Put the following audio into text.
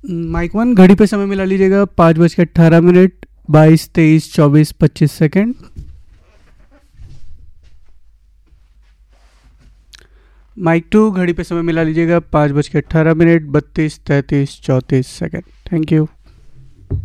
Mic 1 घड़ी पे समय मिला लीजिएगा 5:18 22 23 24 25 सेकेंड। माइक 2 घड़ी पे समय मिला लीजिएगा 5:18 32 33 34 सेकेंड। Thank you.